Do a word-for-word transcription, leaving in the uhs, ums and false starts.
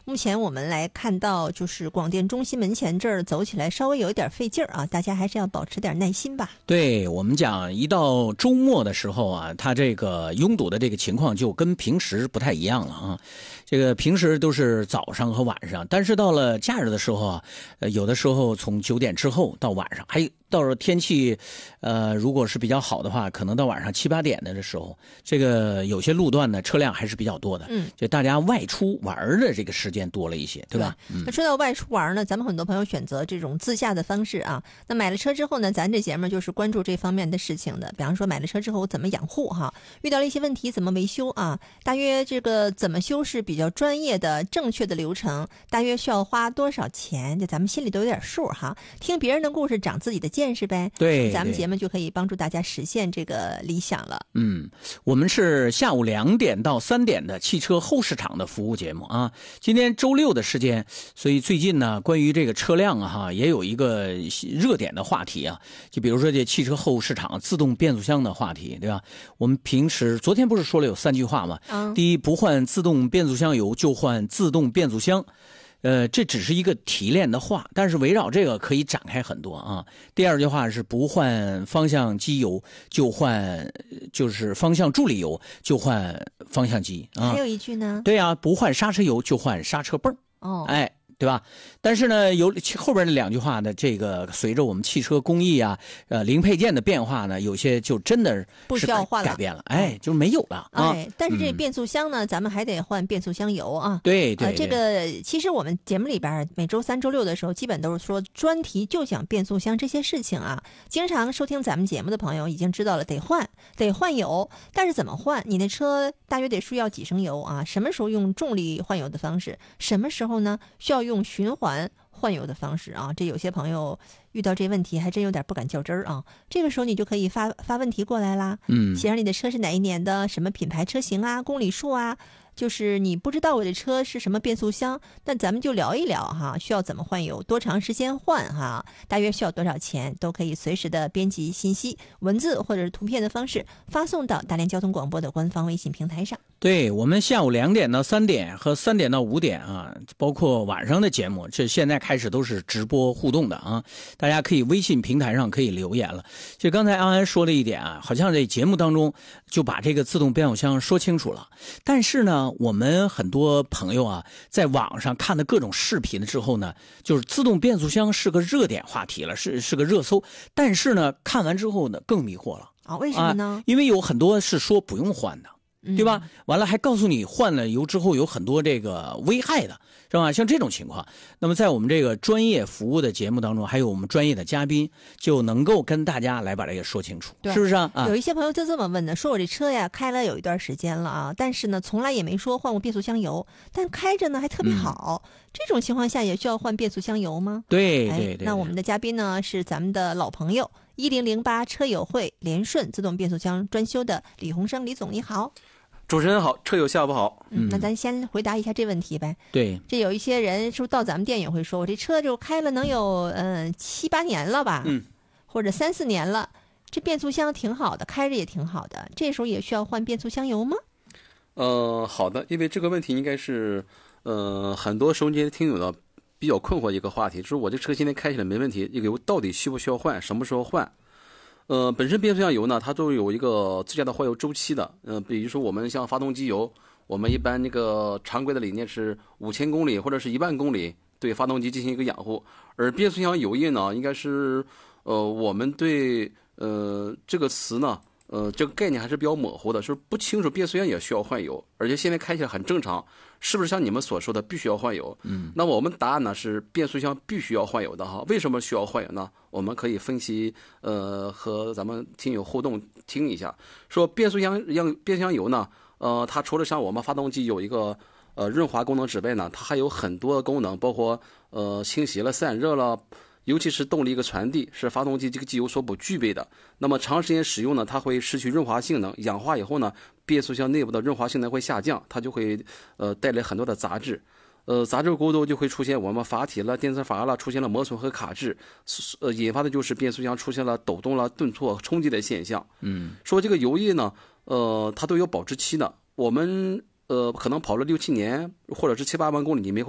目前我们来看到，就是广电中心门前这儿走起来稍微有一点费劲儿啊，大家还是要保持点耐心吧。 对，我们讲一到周末的时候啊，它这个拥堵的这个情况就跟平时不太一样了啊。这个平时都是早上和晚上，但是到了假日的时候啊，呃，有的时候从九点之后到晚上，还到了天气，呃，如果是比较好的话，可能到晚上七八点的时候，这个有些路段呢车辆还是比较多的， 嗯， 就大家外出玩的这个时间多了一些，对吧？ 对嗯、那说到外出玩呢，咱们很多朋友选择这种自驾的方式啊。那买了车之后呢，咱这节目就是关注这方面的事情的，比方说买了车之后怎么养护哈，遇到了一些问题怎么维修啊，大约这个怎么修是比较专业的正确的流程，大约需要花多少钱，这咱们心里都有点数哈。听别人的故事长自己的见识呗， 对， 咱们节目就可以帮助大家实现这个理想了。 嗯，我们是下午两点到三点的汽车后市场的服务节目啊。今天周六的时间，所以最近呢，关于这个车辆啊哈，也有一个热点的话题啊，就比如说这汽车后市场自动变速箱的话题，对吧？我们平时昨天不是说了有三句话吗？ 嗯、 第一，不换自动变速箱油就换自动变速箱。呃，这只是一个提炼的话，但是围绕这个可以展开很多啊。第二句话是不换方向机油就换，就是方向助力油就换方向机啊。 还有一句呢？ 对啊，不换刹车油就换刹车泵。 哦， 哎。对吧？但是呢，有后边的两句话呢，这个随着我们汽车工艺啊，呃，零配件的变化呢，有些就真的是不需要换了， 改变了，哎，就没有了啊。 哎，但是这变速箱呢，嗯、咱们还得换变速箱油啊。 对对、 呃，这个其实我们节目里边每周三、周六的时候，基本都是说专题就讲变速箱这些事情啊。经常收听咱们节目的朋友已经知道了，得换，得换油，但是怎么换？你那车大约得需要几升油啊？什么时候用重力换油的方式？什么时候呢？需要用用循环换油的方式啊，这有些朋友遇到这问题还真有点不敢较真儿啊。这个时候你就可以发发问题过来啦， 嗯， 写上你的车是哪一年的，什么品牌车型啊，公里数啊。就是你不知道我的车是什么变速箱，那咱们就聊一聊哈，需要怎么换油，多长时间换哈，大约需要多少钱，都可以随时的编辑信息，文字或者是图片的方式发送到大连交通广播的官方微信平台上。 对，我们下午两点到三点和三点到五点啊，包括晚上的节目，这现在开始都是直播互动的啊，大家可以微信平台上可以留言了。就刚才安安说了一点啊，好像在节目当中就把这个自动变速箱说清楚了，但是呢，我们很多朋友啊，在网上看的各种视频之后呢，就是自动变速箱是个热点话题了，是是个热搜，但是呢，看完之后呢，更迷惑了啊，为什么呢？ 啊，因为有很多是说不用换的。对吧？完了还告诉你换了油之后有很多这个危害的，是吧？像这种情况，那么在我们这个专业服务的节目当中，还有我们专业的嘉宾，就能够跟大家来把这个说清楚，是不是啊？啊， 有一些朋友就这么问的，说我这车呀开了有一段时间了啊，但是呢从来也没说换过变速箱油，但开着呢还特别好，嗯、这种情况下也需要换变速箱油吗？ 对对 对, 对。 那我们的嘉宾呢是咱们的老朋友一零零八车友会联顺自动变速箱专修的李洪生李总，你好。 主持人好，车友下午好。 嗯，那咱先回答一下这问题呗。 对， 这有一些人是不是到咱们店也会说，我这车就开了能有嗯七八年了吧， 嗯， 或者三四年了，这变速箱挺好的，开着也挺好的，这时候也需要换变速箱油吗？ 呃，好的，因为这个问题应该是呃很多收音机听友的比较困惑的一个话题，就是我这车现在开起来没问题，这个油到底需不需要换，什么时候换？呃，本身变速箱油呢，它都有一个自家的换油周期的。呃，比如说我们像发动机油，我们一般那个常规的理念是五千公里或者是一万公里对发动机进行一个养护。而变速箱油液呢，应该是呃我们对呃这个词呢，呃这个概念还是比较模糊的，是不清楚变速箱也需要换油，而且现在开起来很正常，是不是像你们所说的必须要换油？嗯，那么我们答案呢是变速箱必须要换油的哈。为什么需要换油呢？我们可以分析，呃，和咱们听友互动听一下。说变速箱样变速箱油呢，呃，它除了像我们发动机有一个呃润滑功能之外呢，它还有很多功能，包括呃清洗了、散热了，尤其是动力一个传递，是发动机这个机油所不具备的。那么长时间使用呢，它会失去润滑性能，氧化以后呢，变速箱内部的润滑性能会下降，它就会呃带来很多的杂质。呃，杂质过多就会出现我们阀体了、电磁阀了出现了磨损和卡滞，呃，引发的就是变速箱出现了抖动了、顿挫、冲击的现象。嗯，说这个油液呢，呃，它都有保质期的，我们呃可能跑了六七年或者是七八万公里，你没换。